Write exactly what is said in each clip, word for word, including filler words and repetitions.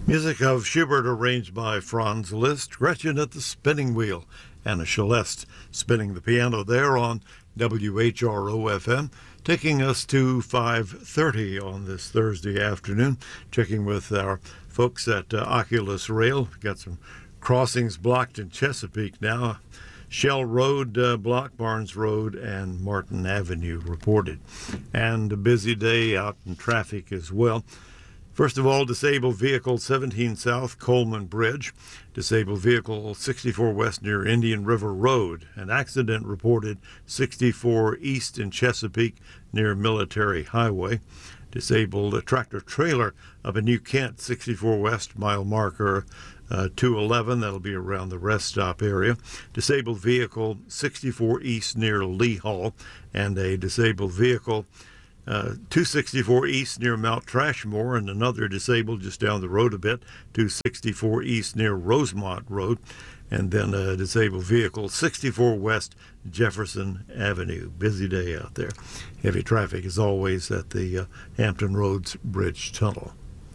Music of Schubert arranged by Franz Liszt, Gretchen at the spinning wheel, Anna Celeste spinning the piano there on W H R O F M, taking us to five thirty on this Thursday afternoon, checking with our folks at uh, Oculus Rail. We've got some crossings blocked in Chesapeake now. Shell Road uh, blocked, Barnes Road, and Martin Avenue reported. And a busy day out in traffic as well. First of all, disabled vehicle seventeen South Coleman Bridge, disabled vehicle sixty-four West near Indian River Road, an accident reported sixty-four East in Chesapeake near Military Highway, disabled a tractor trailer up in New Kent, sixty-four West, mile marker uh, two eleven, that'll be around the rest stop area, disabled vehicle sixty-four East near Lee Hall, and a disabled vehicle Uh, two sixty-four East near Mount Trashmore, and another disabled just down the road a bit, two sixty-four East near Rosemont Road, and then a disabled vehicle sixty-four West Jefferson Avenue. Busy day out there. Heavy traffic as always at the uh, Hampton Roads Bridge Tunnel.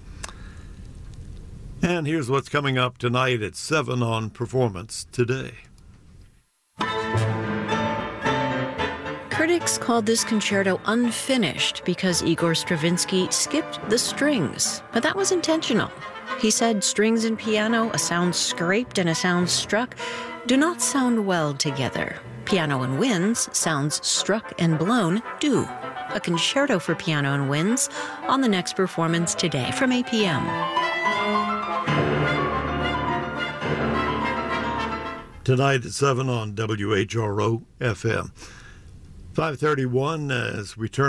And here's what's coming up tonight at seven on Performance Today. Critics called this concerto unfinished because Igor Stravinsky skipped the strings, but that was intentional. He said strings and piano, a sound scraped and a sound struck, do not sound well together. Piano and winds, sounds struck and blown, do. A concerto for piano and winds on the next Performance Today from eight p.m. Tonight at seven on W H R O F M. five thirty-one as we turn